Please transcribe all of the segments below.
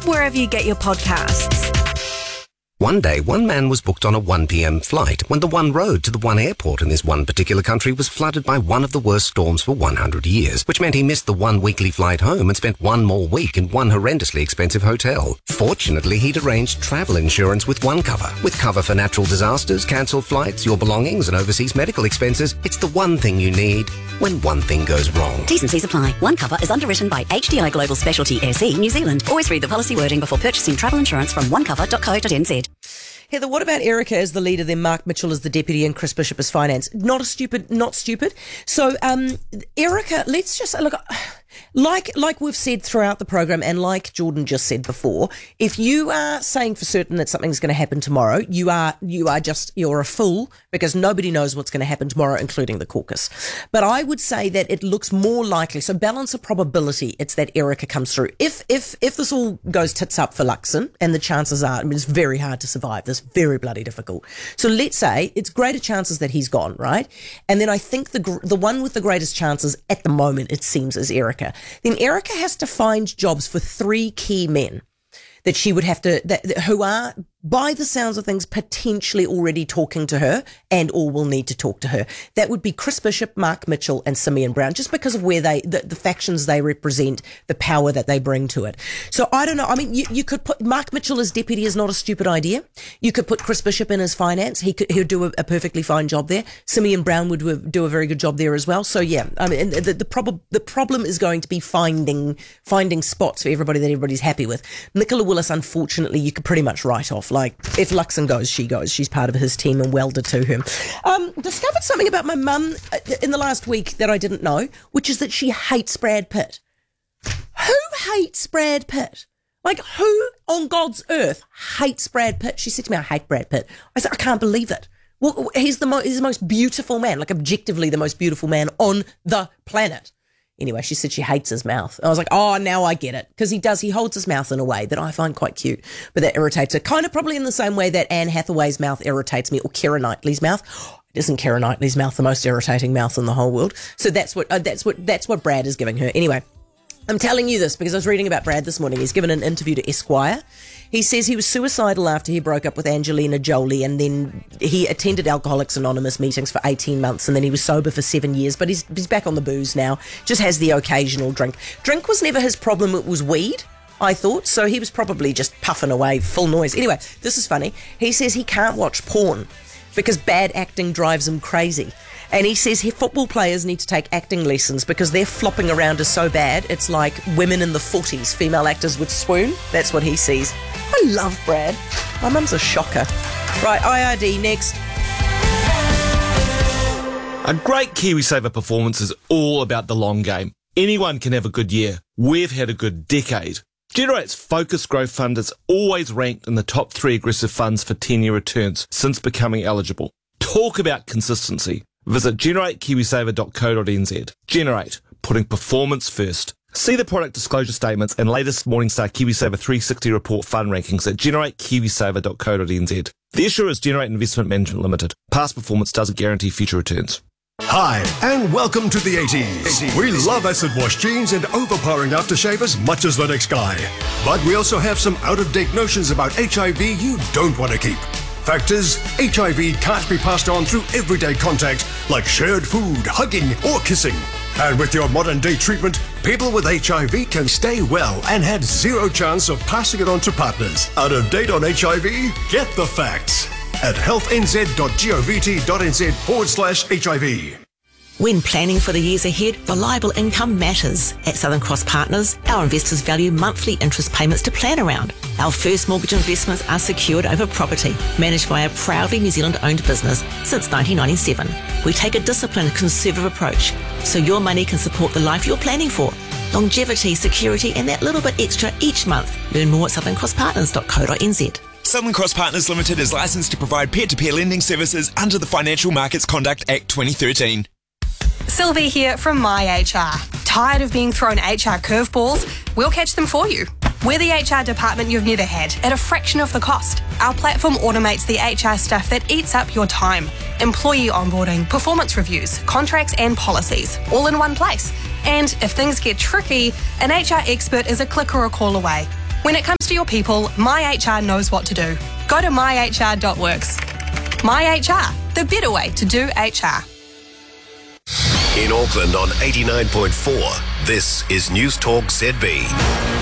wherever you get your podcasts. One day, one man was booked on a 1 p.m. flight when the one road to the one airport in this one particular country was flooded by one of the worst storms for 100 years, which meant he missed the one weekly flight home and spent one more week in one horrendously expensive hotel. Fortunately, he'd arranged travel insurance with OneCover. With cover for natural disasters, cancelled flights, your belongings and overseas medical expenses, it's the one thing you need when one thing goes wrong. T's and C's apply. OneCover is underwritten by HDI Global Specialty SE New Zealand. Always read the policy wording before purchasing travel insurance from onecover.co.nz. Heather, what about Erica as the leader, then Mark Mitchell as the deputy and Chris Bishop as finance? Not stupid. So, Erica, let's just look. Like we've said throughout the program, and like Jordan just said before, if you are saying for certain that something's going to happen tomorrow, you're a fool, because nobody knows what's going to happen tomorrow, including the caucus. But I would say that it looks more likely. So balance of probability, it's that Erica comes through. If this all goes tits up for Luxon, and the chances are, it's very hard to survive. This very bloody difficult. So let's say it's greater chances that he's gone, right? And then I think the one with the greatest chances at the moment, it seems, is Erica. Then Erica has to find jobs for 3 key men that she would have to, who are, by the sounds of things, potentially already talking to her and or will need to talk to her. That would be Chris Bishop, Mark Mitchell and Simeon Brown, just because of where the factions they represent, the power that they bring to it. So I don't know. I mean, you could put Mark Mitchell as deputy is not a stupid idea. You could put Chris Bishop in as finance. He'd do a perfectly fine job there. Simeon Brown would do a very good job there as well. So yeah, I mean, the problem is going to be finding spots for everybody that everybody's happy with. Nicola Willis, unfortunately, you could pretty much write off. Like, if Luxon goes, she goes. She's part of his team and welded to him. Discovered something about my mum in the last week that I didn't know, which is that she hates Brad Pitt. Who hates Brad Pitt? Like, who on God's earth hates Brad Pitt? She said to me, I hate Brad Pitt. I said, I can't believe it. Well, he's the most beautiful man, like objectively the most beautiful man on the planet. Anyway, she said she hates his mouth. I was like, oh, now I get it. Because he holds his mouth in a way that I find quite cute. But that irritates her. Kind of probably in the same way that Anne Hathaway's mouth irritates me, or Keira Knightley's mouth. Isn't Keira Knightley's mouth the most irritating mouth in the whole world? So that's what Brad is giving her. Anyway, I'm telling you this because I was reading about Brad this morning. He's given an interview to Esquire. He says he was suicidal after he broke up with Angelina Jolie, and then he attended Alcoholics Anonymous meetings for 18 months, and then he was sober for 7 years, but he's back on the booze now, just has the occasional drink. Drink was never his problem, it was weed, I thought, so he was probably just puffing away full noise. Anyway, this is funny. He says he can't watch porn because bad acting drives him crazy. And he says football players need to take acting lessons because their flopping around is so bad, it's like women in the 40s, female actors would swoon. That's what he sees. I love Brad. My mum's a shocker. Right, IRD next. A great KiwiSaver performance is all about the long game. Anyone can have a good year. We've had a good decade. Generate's Focus Growth Fund is always ranked in the top 3 aggressive funds for 10-year returns since becoming eligible. Talk about consistency. Visit generatekiwisaver.co.nz. Generate, putting performance first. See the product disclosure statements and latest Morningstar KiwiSaver 360 report fund rankings at generatekiwisaver.co.nz. The issuer is Generate Investment Management Limited. Past performance doesn't guarantee future returns. Hi, and welcome to the 80s. We love acid wash jeans and overpowering aftershave as much as the next guy. But we also have some out-of-date notions about HIV you don't want to keep. Fact is, HIV can't be passed on through everyday contact like shared food, hugging or kissing. And with your modern day treatment, people with HIV can stay well and had zero chance of passing it on to partners. Out of date on HIV? Get the facts at healthnz.govt.nz/HIV. When planning for the years ahead, reliable income matters. At Southern Cross Partners, our investors value monthly interest payments to plan around. Our first mortgage investments are secured over property, managed by a proudly New Zealand-owned business since 1997. We take a disciplined, conservative approach, so your money can support the life you're planning for. Longevity, security, and that little bit extra each month. Learn more at southerncrosspartners.co.nz. Southern Cross Partners Limited is licensed to provide peer-to-peer lending services under the Financial Markets Conduct Act 2013. Sylvie here from MyHR. Tired of being thrown HR curveballs? We'll catch them for you. We're the HR department you've never had at a fraction of the cost. Our platform automates the HR stuff that eats up your time. Employee onboarding, performance reviews, contracts and policies, all in one place. And if things get tricky, an HR expert is a click or a call away. When it comes to your people, MyHR knows what to do. Go to myhr.works. MyHR, the better way to do HR. In Auckland on 89.4, this is News Talk ZB.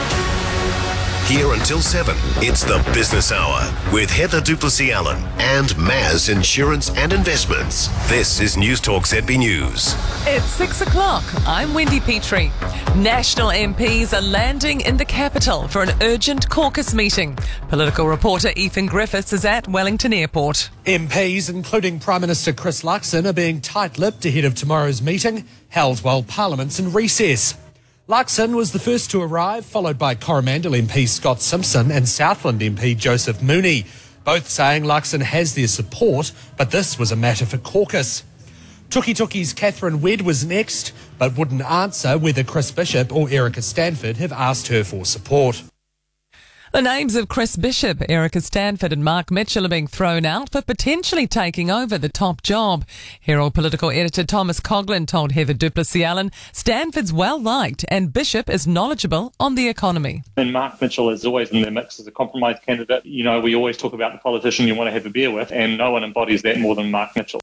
Here until 7, it's the Business Hour with Heather Duplessis-Allen and Maz Insurance and Investments. This is News Talk ZB News. It's 6 o'clock. I'm Wendy Petrie. National MPs are landing in the capital for an urgent caucus meeting. Political reporter Ethan Griffiths is at Wellington Airport. MPs, including Prime Minister Chris Luxon, are being tight-lipped ahead of tomorrow's meeting, held while Parliament's in recess. Luxon was the first to arrive, followed by Coromandel MP Scott Simpson and Southland MP Joseph Mooney, both saying Luxon has their support, but this was a matter for caucus. Tuki's Catherine Wedd was next, but wouldn't answer whether Chris Bishop or Erica Stanford have asked her for support. The names of Chris Bishop, Erica Stanford and Mark Mitchell are being thrown out for potentially taking over the top job. Herald political editor Thomas Coughlin told Heather Duplessis-Allen Stanford's well-liked and Bishop is knowledgeable on the economy. And Mark Mitchell is always in the mix as a compromise candidate. You know, we always talk about the politician you want to have a beer with, and no one embodies that more than Mark Mitchell.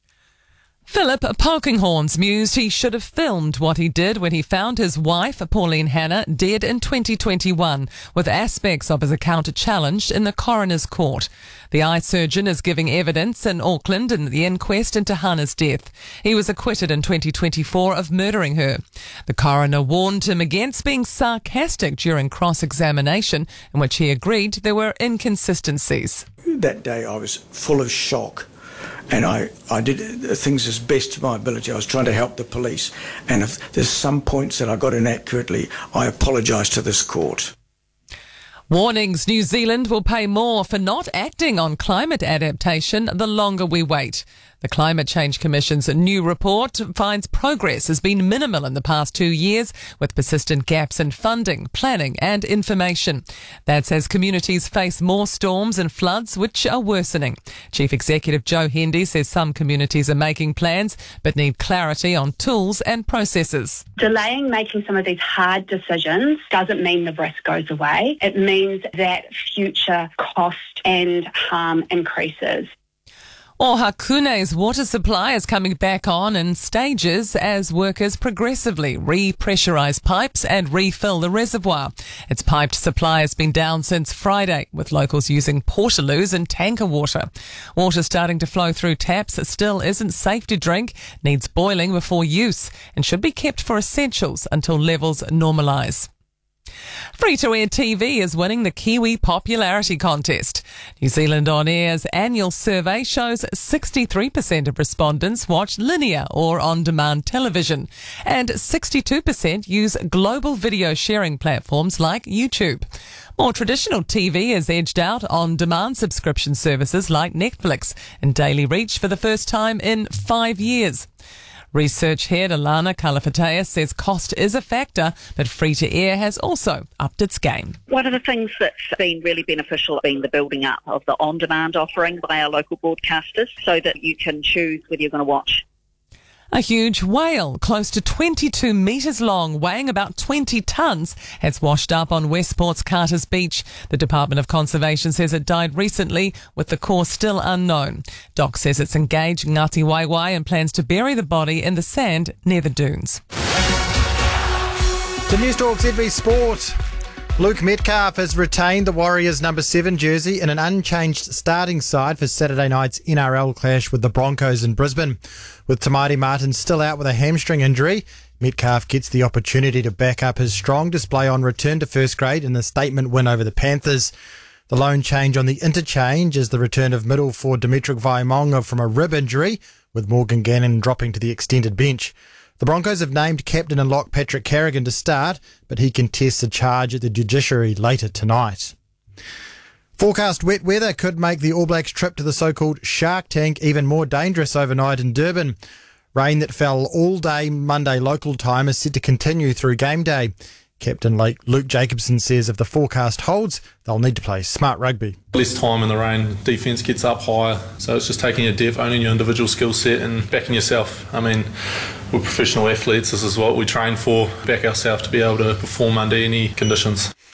Philip Polkinghorns mused he should have filmed what he did when he found his wife, Pauline Hanna, dead in 2021, with aspects of his account challenged in the coroner's court. The eye surgeon is giving evidence in Auckland in the inquest into Hanna's death. He was acquitted in 2024 of murdering her. The coroner warned him against being sarcastic during cross-examination, in which he agreed there were inconsistencies. That day I was full of shock. And I did things as best to my ability. I was trying to help the police. And if there's some points that I got inaccurately, I apologise to this court. Warnings: New Zealand will pay more for not acting on climate adaptation the longer we wait. The Climate Change Commission's new report finds progress has been minimal in the past 2 years, with persistent gaps in funding, planning and information. That's as communities face more storms and floods, which are worsening. Chief Executive Joe Hendy says some communities are making plans, but need clarity on tools and processes. Delaying making some of these hard decisions doesn't mean the risk goes away. It means that future cost and harm increases. Ohakune's water supply is coming back on in stages as workers progressively repressurise pipes and refill the reservoir. Its piped supply has been down since Friday, with locals using portaloos and tanker water. Water starting to flow through taps still isn't safe to drink, needs boiling before use, and should be kept for essentials until levels normalise. Free-to-air TV is winning the Kiwi Popularity Contest. New Zealand On Air's annual survey shows 63% of respondents watch linear or on-demand television, and 62% use global video sharing platforms like YouTube. More traditional TV has edged out on-demand subscription services like Netflix and Daily Reach for the first time in 5 years. Research head Alana Kalafatea says cost is a factor, but free-to-air has also upped its game. One of the things that's been really beneficial has been the building up of the on-demand offering by our local broadcasters so that you can choose whether you're going to watch. A huge whale, close to 22 metres long, weighing about 20 tonnes, has washed up on Westport's Carter's Beach. The Department of Conservation says it died recently, with the cause still unknown. DOC says it's engaged Ngati Waiwai and plans to bury the body in the sand near the dunes. To News Talk ZB Sport. Luke Metcalf has retained the Warriors number 7 jersey in an unchanged starting side for Saturday night's NRL clash with the Broncos in Brisbane. With Tamati Martin still out with a hamstring injury, Metcalf gets the opportunity to back up his strong display on return to first grade in the statement win over the Panthers. The lone change on the interchange is the return of middle forward Dimitri Vaimonga from a rib injury, with Morgan Gannon dropping to the extended bench. The Broncos have named captain and lock Patrick Carrigan to start, but he contests a charge at the judiciary later tonight. Forecast wet weather could make the All Blacks trip to the so-called Shark Tank even more dangerous overnight in Durban. Rain that fell all day Monday local time is set to continue through game day. Captain Luke Jacobson says if the forecast holds, they'll need to play smart rugby. Less time in the rain, defence gets up higher, so it's just taking a depth, owning your individual skill set and backing yourself. I mean, we're professional athletes, this is what we train for, back ourselves to be able to perform under any conditions.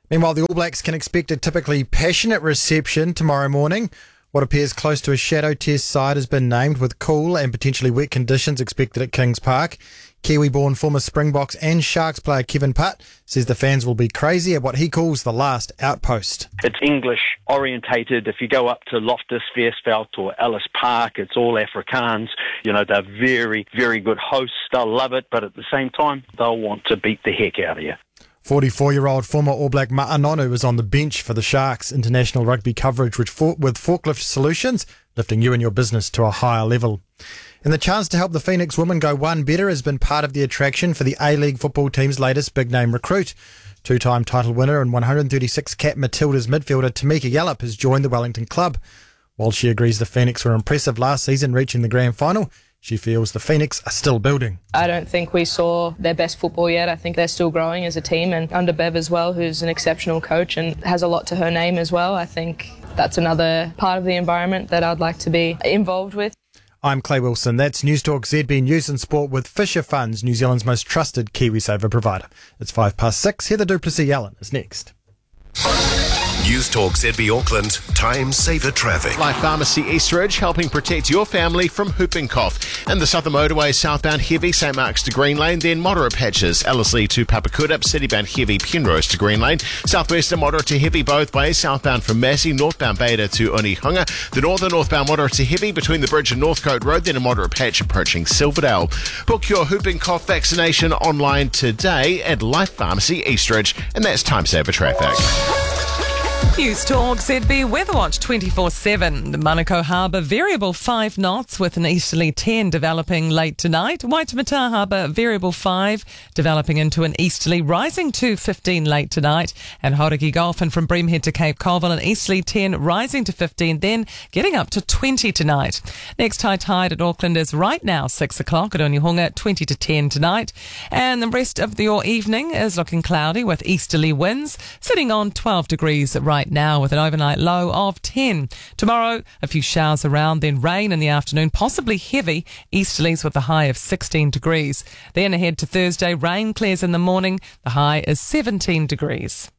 Meanwhile, the All Blacks can expect a typically passionate reception tomorrow morning. What appears close to a shadow test side has been named, with cool and potentially wet conditions expected at Kings Park. Kiwi-born former Springboks and Sharks player Kevin Putt says the fans will be crazy at what he calls the last outpost. It's English orientated. If you go up to Loftus Versfeld or Ellis Park, it's all Afrikaans. You know, they're very, very good hosts. They'll love it, but at the same time, they'll want to beat the heck out of you. 44-year-old former All Black Ma'anonu was on the bench for the Sharks international rugby coverage with Forklift Solutions, lifting you and your business to a higher level. And the chance to help the Phoenix women go one better has been part of the attraction for the A-League football team's latest big-name recruit. Two-time title winner and 136-cap Matildas midfielder Tamika Yallop has joined the Wellington club. While she agrees the Phoenix were impressive last season, reaching the grand final, she feels the Phoenix are still building. I don't think we saw their best football yet. I think they're still growing as a team, and under Bev as well, who's an exceptional coach and has a lot to her name as well. I think that's another part of the environment that I'd like to be involved with. I'm Clay Wilson. That's News Talk ZB News and Sport with Fisher Funds, New Zealand's most trusted KiwiSaver provider. It's 6:05. Heather Duplessis-Allen is next. News Talk ZB Auckland, Time Saver Traffic. Life Pharmacy Eastridge, helping protect your family from whooping cough. And the Southern Motorway southbound heavy, St Mark's to Green Lane, then moderate patches. Ellerslie to Papakutup, citybound heavy, Penrose to Green Lane. Southwestern moderate to heavy both ways, southbound from Massey, northbound Beta to Onehunga. The northern northbound moderate to heavy between the bridge and Northcote Road, then a moderate patch approaching Silverdale. Book your whooping cough vaccination online today at Life Pharmacy Eastridge. And that's Time Saver Traffic. News Talk ZB Weather Watch 24/7. The Manukau Harbour variable 5 knots with an easterly 10 developing late tonight. Waitemata Harbour variable 5 developing into an easterly rising to 15 late tonight. And Hauraki Golfin from Breamhead to Cape Colville an easterly 10 rising to 15, then getting up to 20 tonight. Next high tide at Auckland is right now 6 o'clock at Onehunga, 20 to 10 tonight. And the rest of your evening is looking cloudy with easterly winds sitting on 12 degrees right now with an overnight low of 10. Tomorrow, a few showers around, then rain in the afternoon, possibly heavy easterlies with a high of 16 degrees. Then ahead to Thursday, rain clears in the morning. The high is 17 degrees.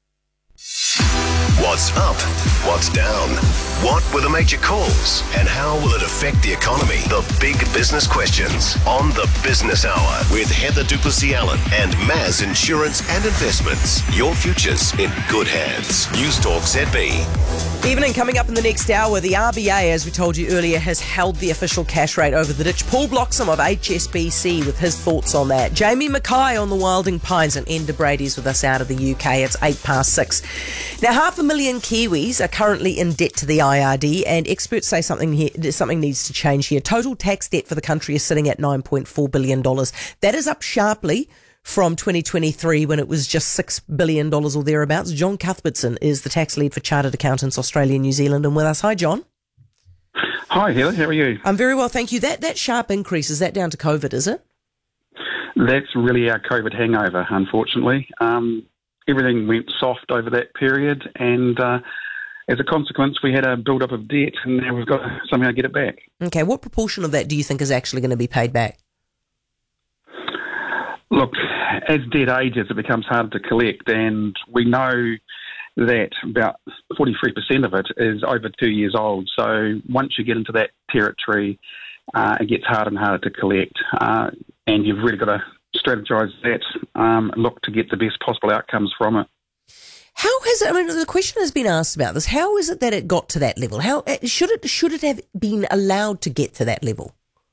What's up? What's down? What were the major calls? And how will it affect the economy? The big business questions on the Business Hour with Heather Duplessis-Allen and Maz Insurance and Investments. Your future's in good hands. News Talk ZB. Evening coming up in the next hour. The RBA, as we told you earlier, has held the official cash rate over the ditch. Paul Bloxham of HSBC with his thoughts on that. Jamie Mackay on the Wilding Pines, and Enda Brady's with us out of the UK. It's 6:08. Now, 500,000 Kiwis are currently in debt to the IRD, and experts say something needs to change here. Total tax debt for the country is sitting at $9.4 billion. That is up sharply from 2023 when it was just $6 billion or thereabouts. John Cuthbertson is the tax lead for Chartered Accountants Australia and New Zealand, and with us. Hi, John. Hi, Heather. How are you? I'm very well, thank you. That sharp increase, is that down to COVID, is it? That's really our COVID hangover, unfortunately. Everything went soft over that period, and as a consequence, we had a build-up of debt, and now we've got to somehow get it back. Okay, what proportion of that do you think is actually going to be paid back? Look, as debt ages, it becomes harder to collect, and we know that about 43% of it is over 2 years old. So once you get into that territory, it gets harder and harder to collect, and you've really got to strategise that, look to get the best possible outcomes from it. How has it, I mean, the question has been asked about this. How is it that it got to that level? How should it have been allowed to get to that level?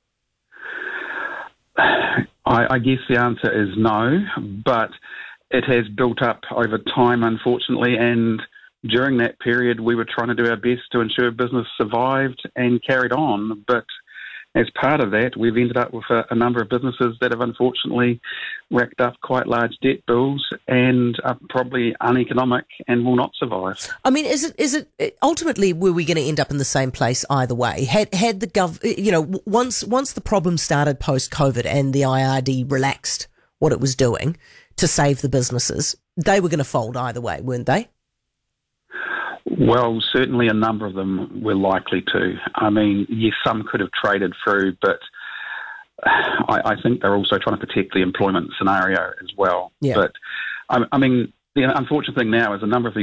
I guess the answer is no, but it has built up over time, unfortunately, and during that period we were trying to do our best to ensure business survived and carried on, but as part of that, we've ended up with a number of businesses that have unfortunately racked up quite large debt bills and are probably uneconomic and will not survive. I mean, is it ultimately, were we going to end up in the same place either way? Had the once the problem started post-COVID and the IRD relaxed what it was doing to save the businesses, they were going to fold either way, weren't they? Well, certainly a number of them were likely to. I mean, yes, some could have traded through, but I think they're also trying to protect the employment scenario as well. Yeah. But, I mean, The unfortunate thing now is a number of